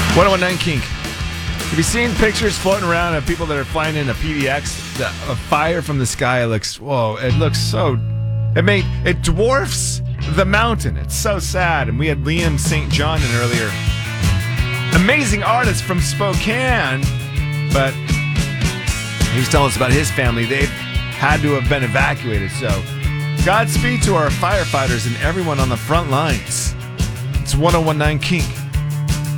1019 Kink. Have you seen pictures floating around of people that are flying in a PDX? A fire from the sky looks, whoa, it looks so, it dwarfs the mountain. It's so sad. And we had Liam St. John in earlier. Amazing artist from Spokane, but he was telling us about his family. They've had to have been evacuated. So Godspeed to our firefighters and everyone on the front lines. It's 1019 Kink.